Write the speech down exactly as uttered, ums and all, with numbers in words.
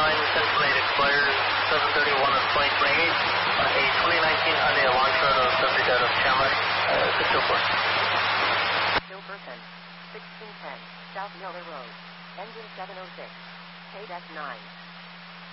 nine, ten plate expires seven thirty-one of twenty twenty-eight on a twenty nineteen Hyundai Elantra, subject out of Chandler, uh, six oh four. Hilberton, sixteen ten, South Miller Road, engine seven oh six, K nine.